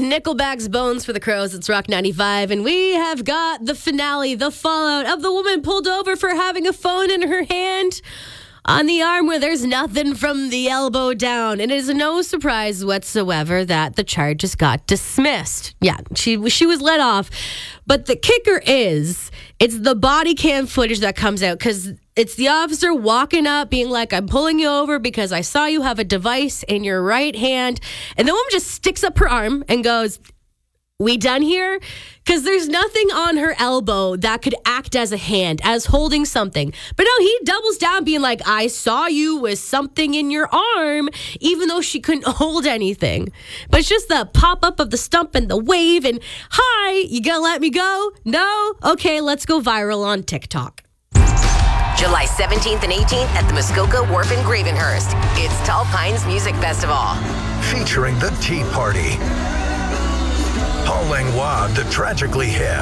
Nickelback's Bones for the Crows. It's Rock 95, and we have got the finale, the fallout of the woman pulled over for having a phone in her hand on the arm where there's nothing from the elbow down. And it is no surprise whatsoever that the charges got dismissed. Yeah, she was let off. But the kicker is, it's the body cam footage that comes out, because it's the officer walking up being like, I'm pulling you over because I saw you have a device in your right hand. And the woman just sticks up her arm and goes, we done here? Because there's nothing on her elbow that could act as a hand, as holding something. But no, he doubles down being like, I saw you with something in your arm, even though she couldn't hold anything. But it's just the pop-up of the stump and the wave and, hi, you gonna let me go? No? Okay, let's go viral on TikTok. July 17th and 18th at the Muskoka Wharf in Gravenhurst. It's Tall Pines Music Festival. Featuring the Tea Party, Paul Langlois, the Tragically Hip,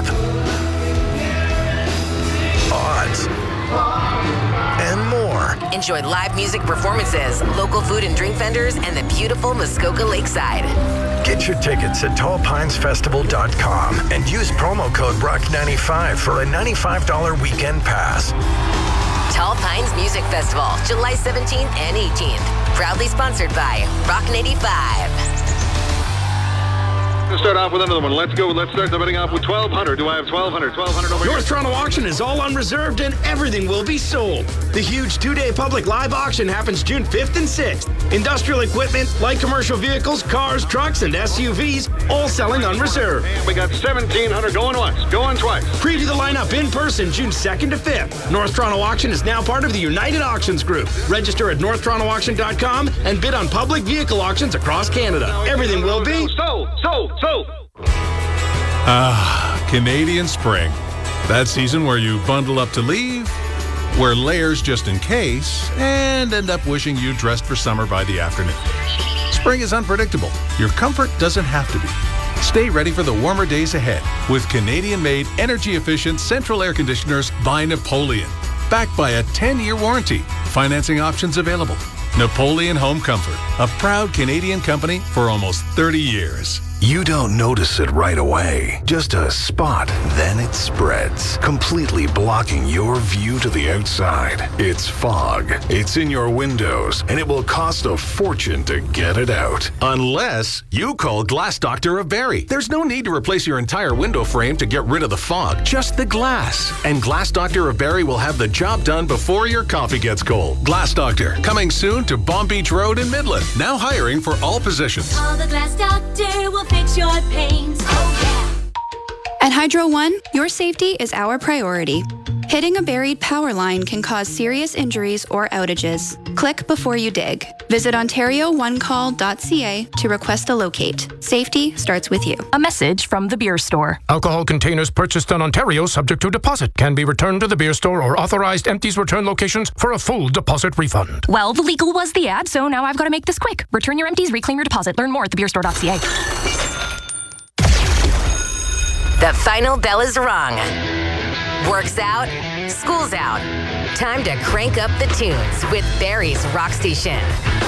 Odds, and more. Enjoy live music performances, local food and drink vendors, and the beautiful Muskoka Lakeside. Get your tickets at tallpinesfestival.com and use promo code ROCK95 for a $95 weekend pass. Tall Pines Music Festival, July 17th and 18th. Proudly sponsored by Rock 95. Let's start off with another one. Let's go. Let's start the betting off with 1,200. Do I have 1,200? 1,200 over here. North Toronto Auction is all unreserved and everything will be sold. The huge two-day public live auction happens June 5th and 6th. Industrial equipment, light commercial vehicles, cars, trucks, and SUVs, all selling unreserved. And we got 1,700 going once, going twice. Preview the lineup in person June 2nd to 5th. North Toronto Auction is now part of the United Auctions Group. Register at northtorontoauction.com and bid on public vehicle auctions across Canada. Everything will be So. Canadian spring. That season where you bundle up to leave, wear layers just in case, and end up wishing you dressed for summer by the afternoon. Spring is unpredictable. Your comfort doesn't have to be. Stay ready for the warmer days ahead with Canadian-made, energy-efficient central air conditioners by Napoleon. Backed by a 10-year warranty. Financing options available. Napoleon Home Comfort, a proud Canadian company for almost 30 years. You don't notice it right away. Just a spot, then it spreads, completely blocking your view to the outside. It's fog. It's in your windows, and it will cost a fortune to get it out. Unless you call Glass Doctor of Barrie. There's no need to replace your entire window frame to get rid of the fog, just the glass. And Glass Doctor of Barrie will have the job done before your coffee gets cold. Glass Doctor, coming soon to Bomb Beach Road in Midland. Now hiring for all positions. Call the Glass Doctor, will fix your pains. Oh, yeah. At Hydro One, your safety is our priority. Hitting a buried power line can cause serious injuries or outages. Click before you dig. Visit OntarioOneCall.ca to request a locate. Safety starts with you. A message from the beer store. Alcohol containers purchased in Ontario subject to deposit can be returned to the beer store or authorized empties return locations for a full deposit refund. Well, the legal was the ad, so now I've got to make this quick. Return your empties, reclaim your deposit. Learn more at thebeerstore.ca. The final bell is rung. Work's out, school's out. Time to crank up the tunes with Barrie's Rock Station.